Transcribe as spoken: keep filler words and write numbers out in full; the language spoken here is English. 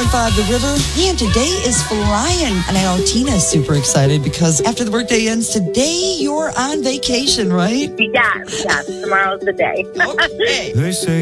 by the river. Man, today is flying. And I know Tina's super excited because after the workday ends today, you're on vacation, right? Yes, yes. Tomorrow's the day. Okay. They say